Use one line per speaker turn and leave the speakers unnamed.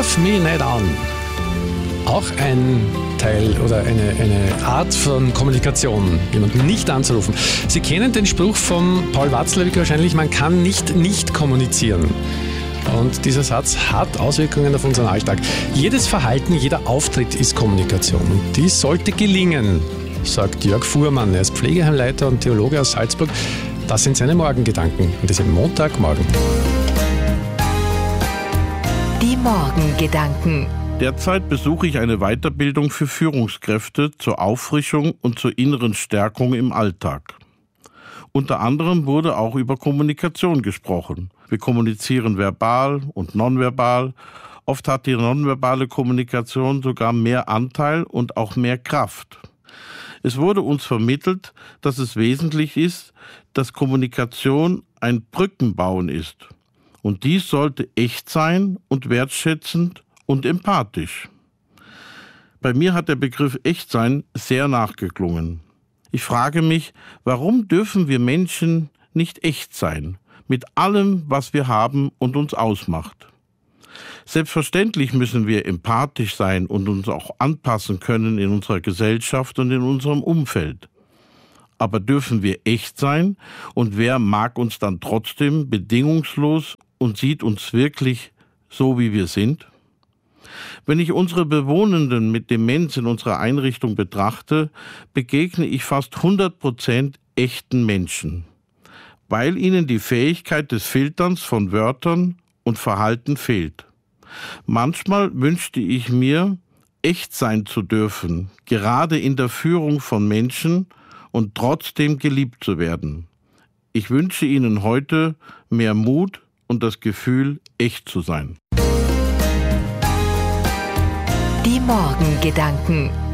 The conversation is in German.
Ruf mich nicht an. Auch ein Teil oder eine Art von Kommunikation, jemanden nicht anzurufen. Sie kennen den Spruch von Paul Watzlawick wahrscheinlich, man kann nicht kommunizieren. Und dieser Satz hat Auswirkungen auf unseren Alltag. Jedes Verhalten, jeder Auftritt ist Kommunikation. Und dies sollte gelingen, sagt Jörg Fuhrmann. Er ist Pflegeheimleiter und Theologe aus Salzburg. Das sind seine Morgengedanken an diesem Montagmorgen.
Die Morgengedanken.
Derzeit besuche ich eine Weiterbildung für Führungskräfte zur Auffrischung und zur inneren Stärkung im Alltag. Unter anderem wurde auch über Kommunikation gesprochen. Wir kommunizieren verbal und nonverbal. Oft hat die nonverbale Kommunikation sogar mehr Anteil und auch mehr Kraft. Es wurde uns vermittelt, dass es wesentlich ist, dass Kommunikation ein Brückenbauen ist. Und dies sollte echt sein und wertschätzend und empathisch. Bei mir hat der Begriff Echtsein sehr nachgeklungen. Ich frage mich, warum dürfen wir Menschen nicht echt sein, mit allem, was wir haben und uns ausmacht? Selbstverständlich müssen wir empathisch sein und uns auch anpassen können in unserer Gesellschaft und in unserem Umfeld. Aber dürfen wir echt sein? Und wer mag uns dann trotzdem bedingungslos und sieht uns wirklich so, wie wir sind? Wenn ich unsere Bewohnenden mit Demenz in unserer Einrichtung betrachte, begegne ich fast 100% echten Menschen, weil ihnen die Fähigkeit des Filterns von Wörtern und Verhalten fehlt. Manchmal wünschte ich mir, echt sein zu dürfen, gerade in der Führung von Menschen und trotzdem geliebt zu werden. Ich wünsche Ihnen heute mehr Mut und das Gefühl, echt zu sein.
Die Morgengedanken.